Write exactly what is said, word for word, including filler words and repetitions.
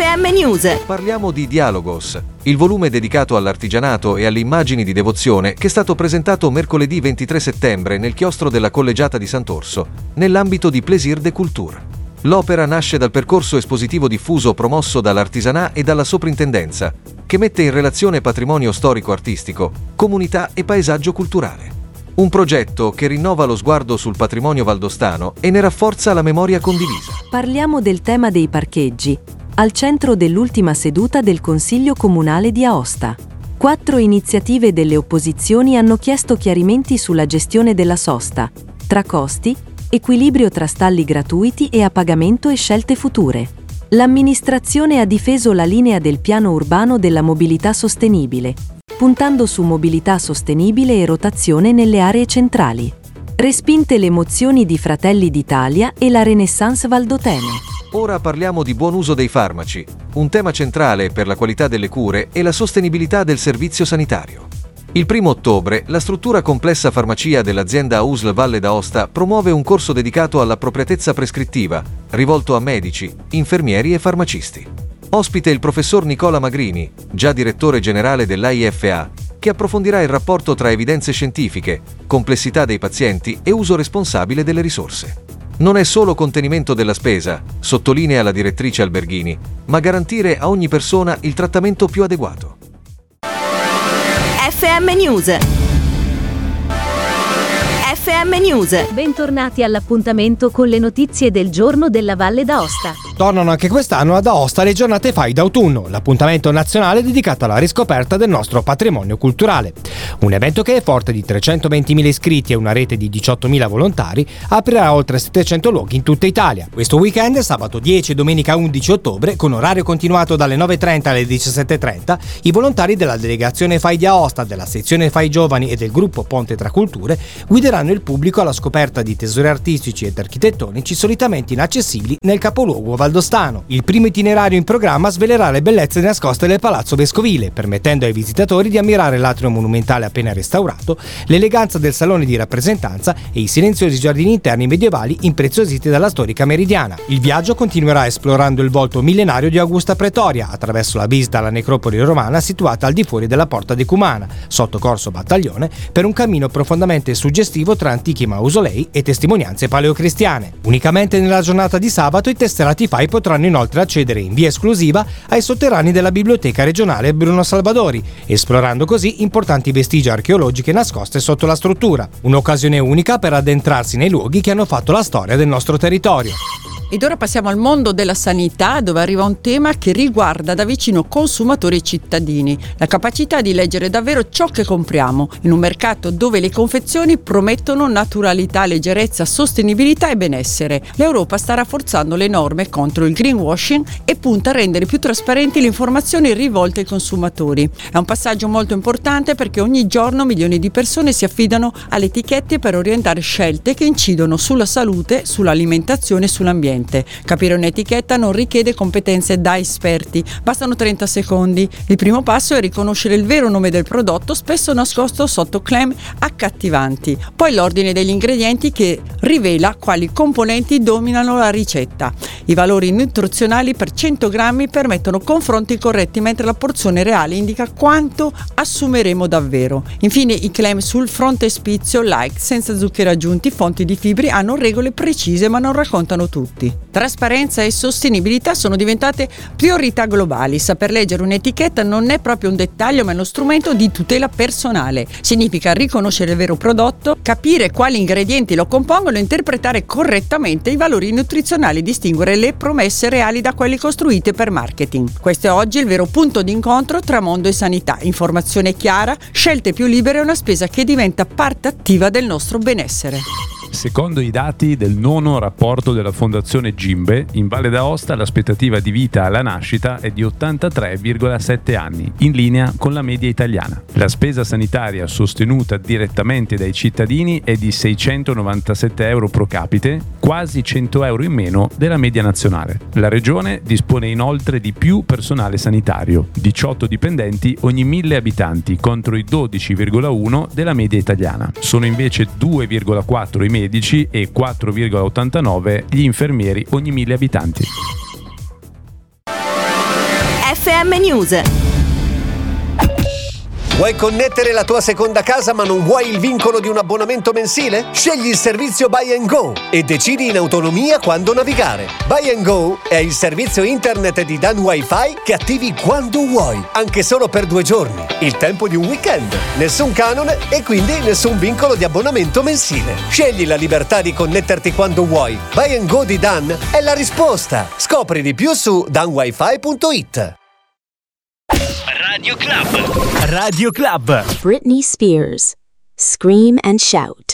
F M News. Parliamo di Dialogos, il volume dedicato all'artigianato e alle immagini di devozione che è stato presentato mercoledì ventitré settembre nel chiostro della Collegiata di Sant'Orso, nell'ambito di Plaisir de Culture. L'opera nasce dal percorso espositivo diffuso promosso dall'Artisanà e dalla Soprintendenza, che mette in relazione patrimonio storico-artistico, comunità e paesaggio culturale. Un progetto che rinnova lo sguardo sul patrimonio valdostano e ne rafforza la memoria condivisa. Parliamo del tema dei parcheggi, al centro dell'ultima seduta del Consiglio Comunale di Aosta. Quattro iniziative delle opposizioni hanno chiesto chiarimenti sulla gestione della sosta, tra costi, equilibrio tra stalli gratuiti e a pagamento e scelte future. L'amministrazione ha difeso la linea del piano urbano della mobilità sostenibile, puntando su mobilità sostenibile e rotazione nelle aree centrali. Respinte le mozioni di Fratelli d'Italia e la Renaissance Valdotene. Ora parliamo di buon uso dei farmaci, un tema centrale per la qualità delle cure e la sostenibilità del servizio sanitario. Il primo ottobre, la struttura complessa farmacia dell'azienda U S L Valle d'Aosta promuove un corso dedicato all'appropriatezza prescrittiva, rivolto a medici, infermieri e farmacisti. Ospite il professor Nicola Magrini, già direttore generale dell'A I F A, che approfondirà il rapporto tra evidenze scientifiche, complessità dei pazienti e uso responsabile delle risorse. Non è solo contenimento della spesa, sottolinea la direttrice Alberghini, ma garantire a ogni persona il trattamento più adeguato. F M News. F M News. Bentornati all'appuntamento con le notizie del giorno della Valle d'Aosta. Tornano anche quest'anno ad Aosta le giornate Fai d'autunno, l'appuntamento nazionale dedicato alla riscoperta del nostro patrimonio culturale. Un evento che è forte di trecentoventimila iscritti e una rete di diciottomila volontari aprirà oltre settecento luoghi in tutta Italia. Questo weekend, sabato dieci e domenica undici ottobre, con orario continuato dalle nove e trenta alle diciassette e trenta, i volontari della delegazione Fai di Aosta, della sezione Fai Giovani e del gruppo Ponte tra Culture guideranno il pubblico alla scoperta di tesori artistici ed architettonici solitamente inaccessibili nel capoluogo valdostano. Il primo itinerario in programma svelerà le bellezze nascoste del Palazzo Vescovile, permettendo ai visitatori di ammirare l'atrio monumentale appena restaurato, l'eleganza del salone di rappresentanza e i silenziosi giardini interni medievali impreziositi dalla storica Meridiana. Il viaggio continuerà esplorando il volto millenario di Augusta Pretoria, attraverso la visita alla necropoli romana situata al di fuori della Porta Decumana, sotto Corso Battaglione, per un cammino profondamente suggestivo tra antichi mausolei e testimonianze paleocristiane. Unicamente nella giornata di sabato i tesserati Fai potranno inoltre accedere in via esclusiva ai sotterranei della Biblioteca regionale Bruno Salvadori, esplorando così importanti vestigia archeologiche nascoste sotto la struttura. Un'occasione unica per addentrarsi nei luoghi che hanno fatto la storia del nostro territorio. Ed ora passiamo al mondo della sanità, dove arriva un tema che riguarda da vicino consumatori e cittadini: la capacità di leggere davvero ciò che compriamo, in un mercato dove le confezioni promettono naturalità, leggerezza, sostenibilità e benessere. L'Europa sta rafforzando le norme contro il greenwashing e punta a rendere più trasparenti le informazioni rivolte ai consumatori. È un passaggio molto importante perché ogni giorno milioni di persone si affidano alle etichette per orientare scelte che incidono sulla salute, sull'alimentazione e sull'ambiente. Capire un'etichetta non richiede competenze da esperti, bastano trenta secondi. Il primo passo è riconoscere il vero nome del prodotto, spesso nascosto sotto claim accattivanti. Poi l'ordine degli ingredienti che rivela quali componenti dominano la ricetta. I valori nutrizionali per cento grammi permettono confronti corretti, mentre la porzione reale indica quanto assumeremo davvero. Infine i claim sul frontespizio, like, senza zuccheri aggiunti, fonti di fibri, hanno regole precise ma non raccontano tutti. Trasparenza e sostenibilità sono diventate priorità globali. Saper leggere un'etichetta non è proprio un dettaglio, ma è uno strumento di tutela personale. Significa riconoscere il vero prodotto, capire quali ingredienti lo compongono e interpretare correttamente i valori nutrizionali, distinguere le promesse reali da quelle costruite per marketing. Questo è oggi il vero punto di incontro tra mondo e sanità: informazione chiara, scelte più libere e una spesa che diventa parte attiva del nostro benessere. Secondo i dati del nono rapporto della Fondazione Gimbe, in Valle d'Aosta l'aspettativa di vita alla nascita è di ottantatré virgola sette anni, in linea con la media italiana. La spesa sanitaria sostenuta direttamente dai cittadini è di seicentonovantasette euro pro capite, quasi cento euro in meno della media nazionale. La regione dispone inoltre di più personale sanitario, diciotto dipendenti ogni mille abitanti contro i dodici virgola uno della media italiana. Sono invece due virgola quattro i medici e quattro virgola ottantanove gli infermieri ogni mille abitanti. F M News. Vuoi connettere la tua seconda casa ma non vuoi il vincolo di un abbonamento mensile? Scegli il servizio Buy and Go e decidi in autonomia quando navigare. Buy and Go è il servizio internet di Dan Wi-Fi che attivi quando vuoi, anche solo per due giorni, il tempo di un weekend. Nessun canone e quindi nessun vincolo di abbonamento mensile. Scegli la libertà di connetterti quando vuoi. Buy and Go di Dan è la risposta. Scopri di più su dan wifi punto it. Radio Club. Radio Club. Britney Spears. Scream and Shout.